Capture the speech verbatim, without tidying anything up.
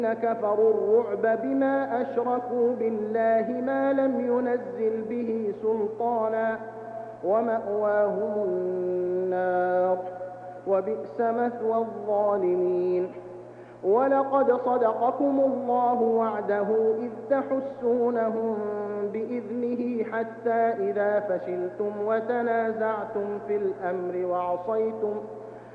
كفروا الرعب بما أشركوا بالله ما لم ينزل به سلطانا ومأواهم النار وبئس مثوى الظالمين. ولقد صدقكم الله وعده إذ تحسونهم بإذنه حتى إذا فشلتم وتنازعتم في الأمر وعصيتم